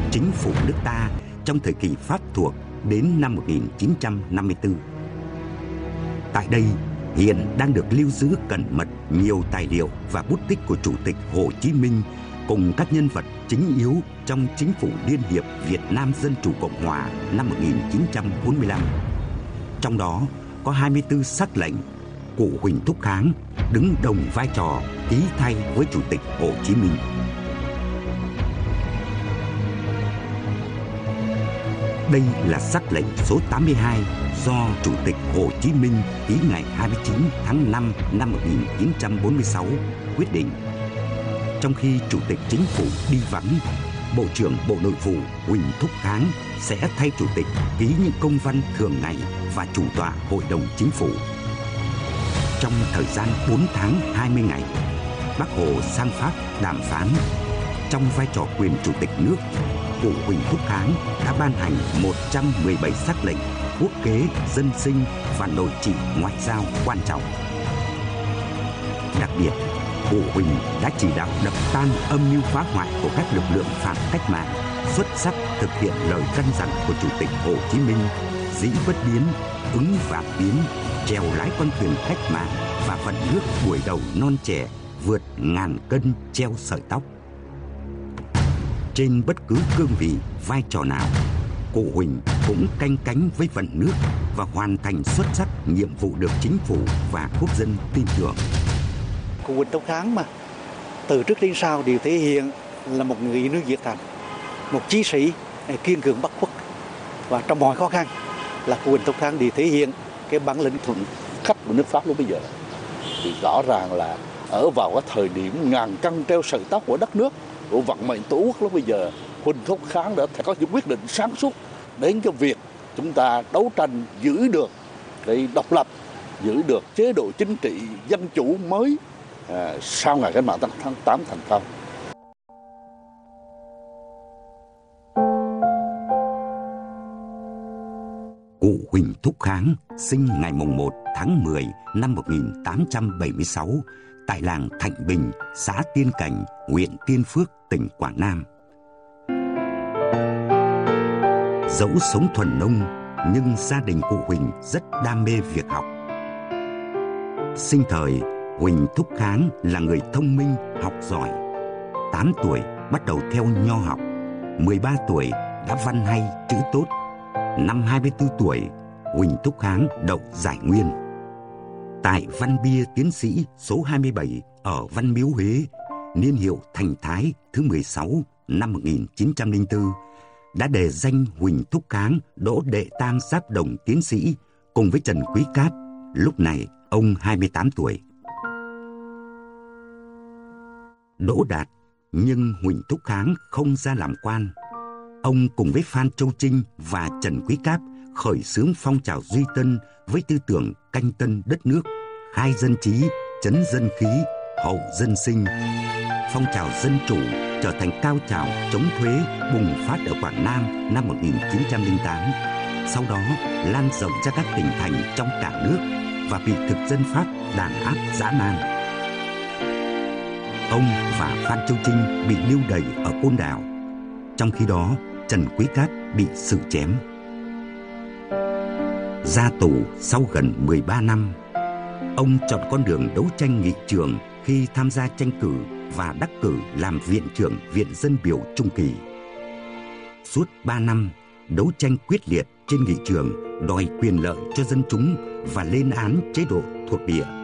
chính phủ nước ta trong thời kỳ Pháp thuộc đến năm 1954. Tại đây, hiện đang được lưu giữ cẩn mật nhiều tài liệu và bút tích của Chủ tịch Hồ Chí Minh cùng các nhân vật chính yếu trong Chính phủ Liên hiệp Việt Nam Dân chủ Cộng hòa năm 1945. Trong đó có 24 sắc lệnh, cụ Huỳnh Thúc Kháng đứng đồng vai trò ký thay với Chủ tịch Hồ Chí Minh. Đây là sắc lệnh số 82 do Chủ tịch Hồ Chí Minh ký ngày 29 tháng 5 năm 1946 quyết định. Trong khi Chủ tịch Chính phủ đi vắng, Bộ trưởng Bộ Nội vụ Huỳnh Thúc Kháng sẽ thay Chủ tịch ký những công văn thường ngày và chủ tọa Hội đồng Chính phủ. Trong thời gian 4 tháng 20 ngày, Bác Hồ sang Pháp đàm phán. Trong vai trò quyền Chủ tịch nước, cụ Huỳnh Thúc Kháng đã ban hành 117 sắc lệnh quốc kế, dân sinh và nội trị ngoại giao quan trọng. Đặc biệt, cụ Huỳnh đã chỉ đạo đập tan âm mưu phá hoại của các lực lượng phản cách mạng, xuất sắc thực hiện lời căn dặn của Chủ tịch Hồ Chí Minh: dĩ bất biến, ứng vạn biến, chèo lái con thuyền cách mạng và vận nước đuổi đầu non trẻ, vượt ngàn cân treo sợi tóc. Trên bất cứ cương vị, vai trò nào, cụ Huỳnh cũng canh cánh với vận nước và hoàn thành xuất sắc nhiệm vụ được chính phủ và quốc dân tin tưởng. Cụ Huỳnh Thúc Kháng mà từ trước đến sau đều thể hiện là một người yêu nước nhiệt thành, một chí sĩ kiên cường bất khuất, và trong mọi khó khăn là cụ Huỳnh Thúc Kháng đều thể hiện cái bản lĩnh thuận khách của nước Pháp lúc bây giờ. Thì rõ ràng là ở vào cái thời điểm ngàn cân treo sợi tóc của đất nước, của vận mệnh tổ quốc lúc bây giờ, Huỳnh Thúc Kháng đã có những quyết định sáng suốt đến cái việc chúng ta đấu tranh giữ được cái độc lập, giữ được chế độ chính trị dân chủ mới sau ngày cách mạng tháng 8 thành công. Cụ Huỳnh Thúc Kháng sinh ngày 1 tháng 10 năm 1876 tại làng Thạnh Bình, xã Tiên Cảnh, huyện Tiên Phước, tỉnh Quảng Nam. Dẫu sống thuần nông, nhưng gia đình cụ Huỳnh rất đam mê việc học. Sinh thời, Huỳnh Thúc Kháng là người thông minh, học giỏi. 8 tuổi bắt đầu theo nho học, 13 tuổi đã văn hay chữ tốt. Năm 24 tuổi, Huỳnh Thúc Kháng đậu giải nguyên. Tại văn bia tiến sĩ số 27 ở Văn Miếu Huế, niên hiệu Thành Thái thứ 16 năm 1904, đã đề danh Huỳnh Thúc Kháng đỗ đệ tam giáp đồng tiến sĩ cùng với Trần Quý Cáp, lúc này ông 28 tuổi. Đỗ đạt, nhưng Huỳnh Thúc Kháng không ra làm quan. Ông cùng với Phan Châu Trinh và Trần Quý Cáp khởi xướng phong trào Duy Tân với tư tưởng canh tân đất nước, khai dân trí, trấn dân khí, hậu dân sinh. Phong trào dân chủ trở thành cao trào chống thuế bùng phát ở Quảng Nam năm 1908, sau đó lan rộng ra các tỉnh thành trong cả nước và bị thực dân Pháp đàn áp dã man. Ông và Phan Châu Trinh bị lưu đày ở Côn Đảo, trong khi đó Trần Quý Cáp bị xử chém. Ra tù sau gần 13 năm, ông chọn con đường đấu tranh nghị trường khi tham gia tranh cử và đắc cử làm viện trưởng Viện Dân biểu Trung kỳ. Suốt 3 năm, đấu tranh quyết liệt trên nghị trường đòi quyền lợi cho dân chúng và lên án chế độ thuộc địa.